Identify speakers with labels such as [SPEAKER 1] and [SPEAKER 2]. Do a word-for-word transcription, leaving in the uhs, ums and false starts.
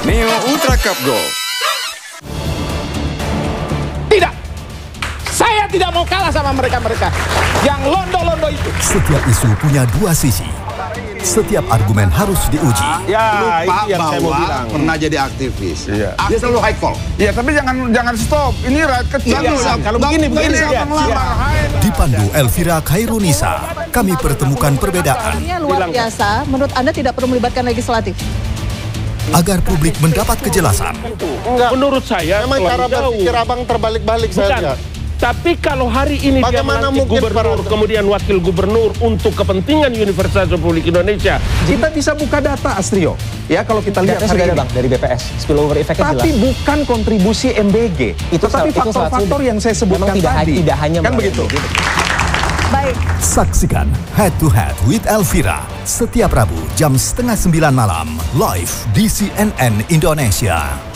[SPEAKER 1] Neo Ultra Cup Golf.
[SPEAKER 2] Tidak, saya tidak mau kalah sama mereka-mereka yang londo-londo itu.
[SPEAKER 3] Setiap isu punya dua sisi. Setiap argumen harus diuji.
[SPEAKER 2] Ya,
[SPEAKER 4] Lupa
[SPEAKER 2] itu yang saya mau
[SPEAKER 4] bahwa
[SPEAKER 2] bilang.
[SPEAKER 4] pernah jadi aktivis.
[SPEAKER 2] Iya.
[SPEAKER 4] Dia selalu high call.
[SPEAKER 5] Ya, tapi jangan jangan stop. Ini rakyat kecil.
[SPEAKER 2] Iya,
[SPEAKER 5] loh.
[SPEAKER 2] iya. Kalau begini,
[SPEAKER 5] Nggak
[SPEAKER 2] begini,
[SPEAKER 5] bisa
[SPEAKER 2] iya.
[SPEAKER 5] melamar.
[SPEAKER 3] Dipandu Elvira Khairunisa, kami pertemukan perbedaan
[SPEAKER 6] Artinya luar
[SPEAKER 2] Bilang.
[SPEAKER 6] biasa, menurut Anda tidak perlu melibatkan legislatif?
[SPEAKER 3] agar publik mendapat kejelasan.
[SPEAKER 2] Enggak. Menurut saya
[SPEAKER 7] Memang cara
[SPEAKER 2] terlalu jauh.
[SPEAKER 7] berpikir abang terbalik-balik
[SPEAKER 2] Bukan.
[SPEAKER 7] saja.
[SPEAKER 2] Tapi kalau hari ini dia
[SPEAKER 7] Bagaimana
[SPEAKER 2] melantik
[SPEAKER 7] mungkin
[SPEAKER 2] gubernur,
[SPEAKER 7] para-
[SPEAKER 2] kemudian wakil gubernur untuk kepentingan Universitas Republik Indonesia,
[SPEAKER 8] Kita bisa buka data, Astrio. Ya, kalau kita lihat
[SPEAKER 9] Datanya
[SPEAKER 8] hari
[SPEAKER 9] sudah ada
[SPEAKER 8] ini.
[SPEAKER 9] bang dari B P S, spillover effect-nya jelas.
[SPEAKER 8] Tapi bukan kontribusi M B G.
[SPEAKER 9] Itu
[SPEAKER 8] Tetapi
[SPEAKER 9] salah- itu salah
[SPEAKER 8] faktor-faktor
[SPEAKER 9] satu.
[SPEAKER 8] yang saya sebutkan
[SPEAKER 9] Memang tidak,
[SPEAKER 8] tadi.
[SPEAKER 9] tidak hanya
[SPEAKER 8] kan
[SPEAKER 9] melalui
[SPEAKER 8] begitu.
[SPEAKER 9] M B G.
[SPEAKER 6] Baik.
[SPEAKER 3] Saksikan Head to Head with Elvira setiap Rabu jam setengah sembilan malam live di C N N Indonesia.